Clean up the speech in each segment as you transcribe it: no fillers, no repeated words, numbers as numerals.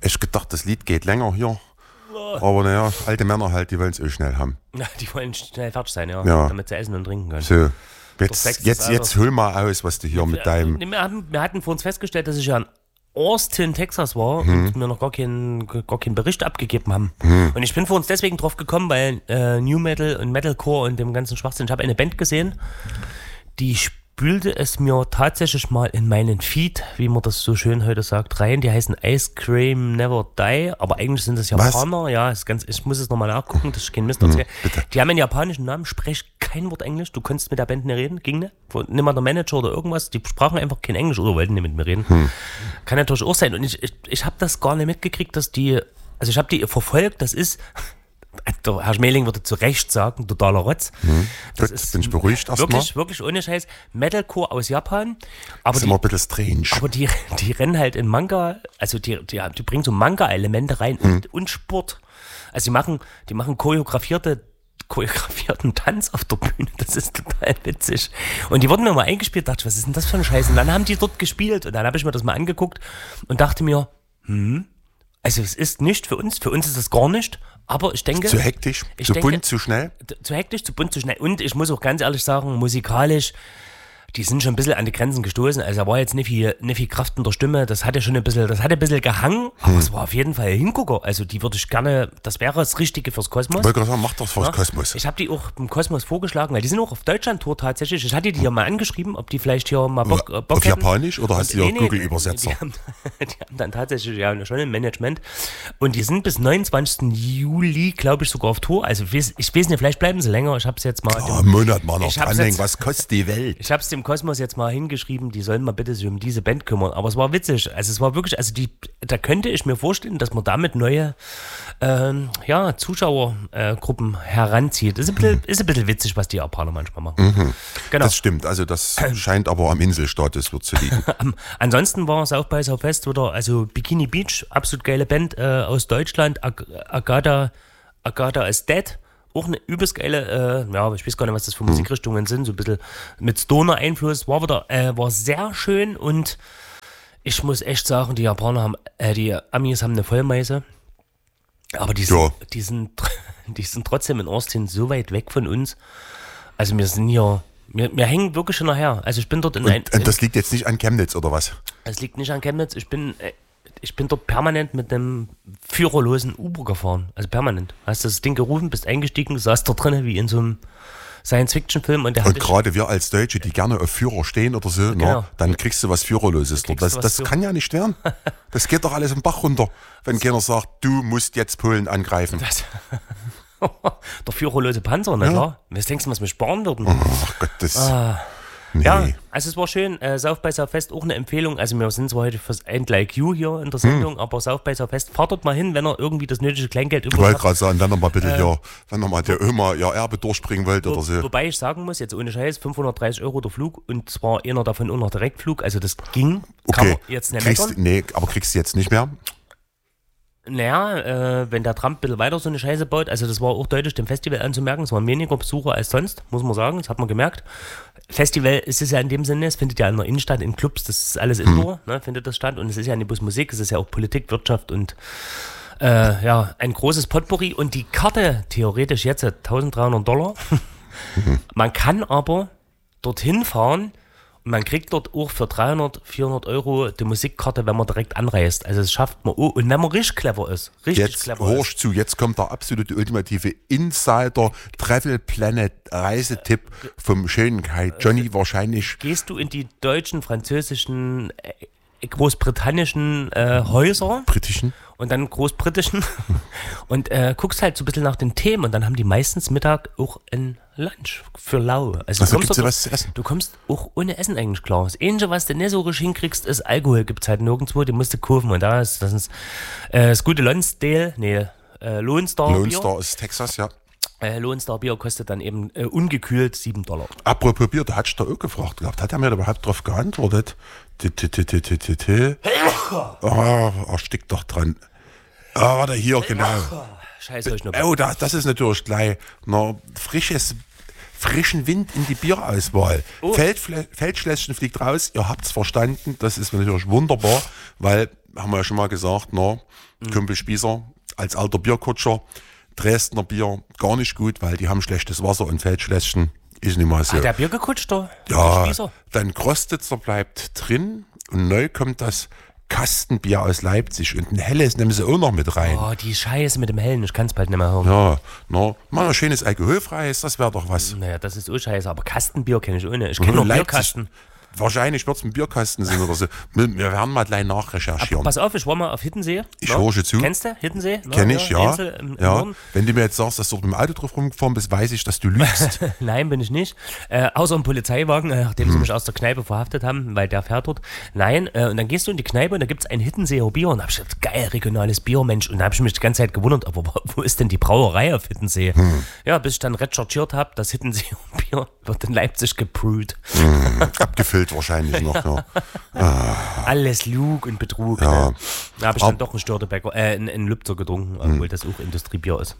echt gedacht, das Lied geht länger hier. Aber naja, alte Männer halt, die wollen es schnell haben. Ja, die wollen schnell fertig sein, ja. Ja. Damit sie essen und trinken können. So, jetzt hol mal aus, was du hier mit deinem... Wir hatten vor uns festgestellt, dass ich ja in Austin, Texas war und mir noch gar keinen Bericht abgegeben haben. Und ich bin vor uns deswegen drauf gekommen, weil New Metal und Metalcore und dem ganzen Schwachsinn, ich habe eine Band gesehen, die spülte es mir tatsächlich mal in meinen Feed, wie man das so schön heute sagt, rein. Die heißen Ice Cream Never Die, aber eigentlich sind das Japaner. Ja, ich muss es nochmal nachgucken, das ist kein Mist. Die haben einen japanischen Namen, sprech kein Wort Englisch. Du konntest mit der Band nicht reden, ging nicht. Nimm mal der Manager oder irgendwas, die sprachen einfach kein Englisch oder wollten nicht mit mir reden. Kann natürlich auch sein. Und ich habe das gar nicht mitgekriegt, dass die, also ich habe die verfolgt, das ist... Der Herr Schmeling würde zu Recht sagen, totaler Rotz. Das Gut, bin ich beruhigt erstmal. Wirklich ohne Scheiß. Metalcore aus Japan. Aber das ist immer ein bisschen strange. Aber die rennen halt in Manga, also die bringen so Manga-Elemente rein und Sport. Also die machen choreografierten Tanz auf der Bühne. Das ist total witzig. Und die wurden mir mal eingespielt, dachte ich, was ist denn das für ein Scheiß? Und dann haben die dort gespielt und dann habe ich mir das mal angeguckt und dachte mir, also es ist nicht für uns ist es gar nicht, aber ich denke... Zu hektisch, bunt, zu schnell? Zu hektisch, zu bunt, zu schnell. Und ich muss auch ganz ehrlich sagen, musikalisch, die sind schon ein bisschen an die Grenzen gestoßen. Also da war jetzt nicht viel Kraft in der Stimme, das hatte ein bisschen gehangen, aber es war auf jeden Fall ein Hingucker. Also die würde ich gerne, das wäre das Richtige fürs Kosmos. Ich wollte gerade sagen, mach das fürs Kosmos. Ich habe die auch im Kosmos vorgeschlagen, weil die sind auch auf Deutschland-Tour tatsächlich. Ich hatte die ja mal angeschrieben, ob die vielleicht hier mal Bock auf hätten. Japanisch oder hast du ja Google-Übersetzer? Die haben dann tatsächlich ja schon ein Management. Und die sind bis 29. Juli, glaube ich, sogar auf Tour. Also ich weiß nicht, vielleicht bleiben sie länger. Ich habe es jetzt mal... einen Monat mal noch dranhängen, was kostet die Welt? Ich habe es dem Kosmos jetzt mal hingeschrieben, die sollen mal bitte sich um diese Band kümmern. Aber es war witzig. Also es war wirklich, da könnte ich mir vorstellen, dass man damit neue Zuschauergruppen heranzieht. Ist ein bisschen witzig, was die Japaner manchmal machen. Genau. Das stimmt. Also das scheint aber am Inselstatus zu liegen. Ansonsten war South by Southwest wieder, also Bikini Beach, absolut geile Band aus Deutschland. Agatha is Dead. Auch eine übelst geile, ich weiß gar nicht, was das für Musikrichtungen sind, so ein bisschen mit Stoner-Einfluss, war sehr schön und ich muss echt sagen, die Amis haben eine Vollmeise, aber die sind trotzdem in Austin so weit weg von uns, also wir hängen wirklich schon nachher, also ich bin dort und das liegt jetzt nicht an Chemnitz oder was? Es liegt nicht an Chemnitz, ich bin dort permanent mit einem führerlosen Uber gefahren. Also permanent. Hast das Ding gerufen, bist eingestiegen, saß da drin wie in so einem Science-Fiction-Film. Und gerade wir als Deutsche, die gerne auf Führer stehen oder so, genau. Dann kriegst du was Führerloses dort. Das kann ja nicht werden. Das geht doch alles im Bach runter, wenn keiner sagt, du musst jetzt Polen angreifen. Der führerlose Panzer, na klar. Was denkst du, was wir sparen würden? Ach Gott, nee. Ja, also es war schön. South by Southwest auch eine Empfehlung. Also wir sind zwar heute fürs End Like You hier in der Sendung, aber South by Southwest, fahrt dort mal hin, wenn ihr irgendwie das nötige Kleingeld übrig habt. Ich wollte gerade sagen, wenn ihr mal bitte wenn ihr mal der Oma ihr Erbe durchbringen wollt oder so. Wobei ich sagen muss, jetzt ohne Scheiß, 530 € der Flug und zwar einer davon auch noch Direktflug. Also das ging. Okay. Kann man jetzt nicht meckern. Nee, aber kriegst du jetzt nicht mehr? Naja, wenn der Trump ein bisschen weiter so eine Scheiße baut, also das war auch deutlich dem Festival anzumerken, es waren weniger Besucher als sonst, muss man sagen, das hat man gemerkt. Festival ist es ja in dem Sinne, es findet ja in der Innenstadt, in Clubs, das ist alles Indoor, findet das statt und es ist ja nicht bloß Musik, es ist ja auch Politik, Wirtschaft und ein großes Potpourri und die Karte theoretisch jetzt $1.300. Man kann aber dorthin fahren. Man kriegt dort auch für 300, 400 € die Musikkarte, wenn man direkt anreist. Also das schafft man auch. Und wenn man richtig clever ist. Jetzt kommt der absolute ultimative Insider Travel Planet Reisetipp vom schönen Kai Johnny wahrscheinlich. Gehst du in die deutschen, französischen, großbritannischen Häuser. Britischen. Und dann großbritischen. Und guckst halt so ein bisschen nach den Themen. Und dann haben die meistens Mittag auch ein Lunch für lau. Also gibt's ja was zu essen. Du kommst auch ohne Essen eigentlich klar. Das Einzige, was du nicht so richtig hinkriegst, ist Alkohol. Gibt's halt nirgendwo, den musst du kaufen. Und das ist das gute Lone Star Bier. Lone Star ist Texas, ja. Lone Star Bier kostet dann eben ungekühlt $7. Apropos Bier, da hatte ich da auch gefragt gehabt. Hat er mir da überhaupt drauf geantwortet? Erstickt doch dran. Warte, hier, genau. Scheiße, euch noch. Oh, das ist natürlich gleich frischen Wind in die Bierauswahl. Feldschläschchen fliegt raus, ihr habt's verstanden, das ist natürlich wunderbar, weil haben wir ja schon mal gesagt, Kumpel Spießer als alter Bierkutscher, Dresdner Bier gar nicht gut, weil die haben schlechtes Wasser und Feldschläschchen ist nicht mal so. Der Biergekutschter? Ja, dann Krostitzer bleibt drin und neu kommt das Kastenbier aus Leipzig und ein helles nehmen sie auch noch mit rein. Oh, die Scheiße mit dem Hellen, ich kann es bald nicht mehr hören. Ja, mal ein schönes alkoholfreies, das wäre doch was. Naja, das ist auch scheiße, aber Kastenbier kenne ich ohne. Ich kenne nur Bierkasten. Wahrscheinlich wird es ein Bierkasten sein oder so. Wir werden mal gleich nachrecherchieren. Aber pass auf, ich war mal auf Hiddensee. Ich höre schon zu. Kennst du Hiddensee? Kenn ich, ja. Wenn du mir jetzt sagst, dass du mit dem Auto drauf rumgefahren bist, weiß ich, dass du lügst. Nein, bin ich nicht. Außer im Polizeiwagen, nachdem sie mich aus der Kneipe verhaftet haben, weil der fährt dort. Nein, und dann gehst du in die Kneipe und da gibt es ein Hiddenseer Bier. Und da habe ich gedacht, geil, regionales Bier, Mensch. Und da habe ich mich die ganze Zeit gewundert, aber wo ist denn die Brauerei auf Hiddensee? Ja, bis ich dann recherchiert habe, das Hiddenseer Bier wird in Leipzig gebrüht. Abgefüllt wahrscheinlich noch. Ja. Alles Lug und Betrug. Ja. Ne? Da habe ich dann doch einen Störtebecker, einen Lübzer getrunken, obwohl das auch Industriebier ist.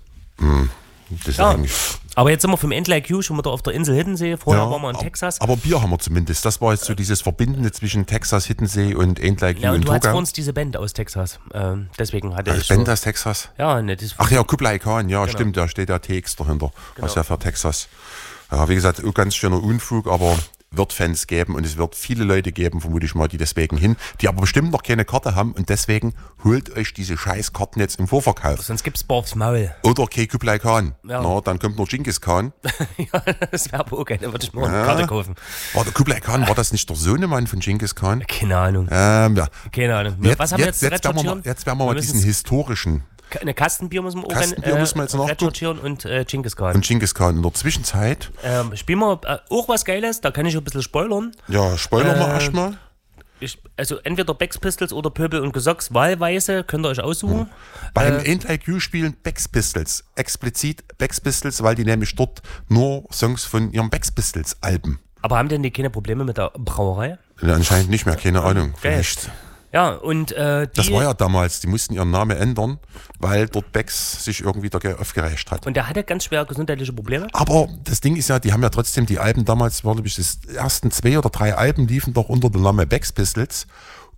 Das ist eigentlich. Aber jetzt sind wir vom Endlike schon wieder auf der Insel Hiddensee. Vorher waren wir in Texas. Aber Bier haben wir zumindest. Das war jetzt so dieses Verbindende zwischen Texas, Hiddensee und Endlike und du hast vor uns diese Band aus Texas. Deswegen hatte ich Band aus Texas? Ja, ne, das ach ja, Kublai Khan, ja, genau. Stimmt, da steht der TX dahinter. Genau. Was ja für Texas. Ja, wie gesagt, ganz schöner Unfug, aber wird Fans geben und es wird viele Leute geben, vermutlich mal, die deswegen hin, die aber bestimmt noch keine Karte haben und deswegen holt euch diese scheiß Karten jetzt im Vorverkauf. Sonst gibt's Barfs Maul. Oder Kublai Khan. Ja. Na, dann kommt noch Genghis Khan. Ja, das wäre aber okay, dann würde ich mal eine Karte kaufen. War der Kublai Khan, war das nicht der Sohnemann von Genghis Khan? Keine Ahnung. Ja. Keine Ahnung. Was haben wir jetzt werden wir mal diesen historischen. Eine Kastenbier müssen wir müssen wir jetzt noch recherchieren und Genghis Khan. Und Genghis Khan in der Zwischenzeit. Spielen wir auch was Geiles, da kann ich ein bisschen spoilern. Ja, spoilern wir erstmal. Also entweder Bex Pistols oder Pöbel und Gesocks, wahlweise, könnt ihr euch aussuchen. Beim Endlike spielen Bex Pistols, explizit Bex Pistols, weil die nämlich dort nur Songs von ihren Bex Pistols Alben. Aber haben denn die keine Probleme mit der Brauerei? Ja, anscheinend nicht mehr, keine Ahnung. Vielleicht. Ja, und das war ja damals, die mussten ihren Namen ändern, weil dort Bex sich irgendwie da aufgereicht hat. Und der hatte ganz schwer gesundheitliche Probleme? Aber das Ding ist ja, die haben ja trotzdem die Alben damals, war glaube ich, das ersten 2 oder 3 Alben liefen doch unter dem Namen Bex Pistols